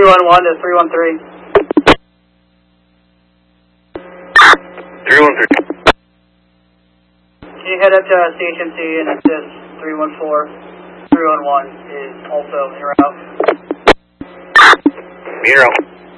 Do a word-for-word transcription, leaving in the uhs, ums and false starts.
one one to three one three. three one three. Can you head up to Station C and assist three one four? three one one is also en route. En route.